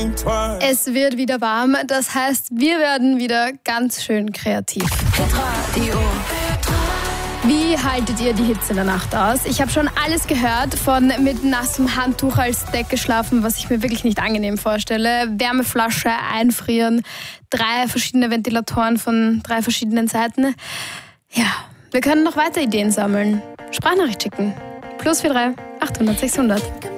Es wird wieder warm, das heißt, wir werden wieder ganz schön kreativ. Hitradio. Wie haltet ihr die Hitze in der Nacht aus? Ich habe schon alles gehört, von mit nassem Handtuch als Decke schlafen, was ich mir wirklich nicht angenehm vorstelle, Wärmeflasche einfrieren, 3 verschiedene Ventilatoren von 3 verschiedenen Seiten. Ja, wir können noch weiter Ideen sammeln. Sprachnachricht schicken. +43 800 600.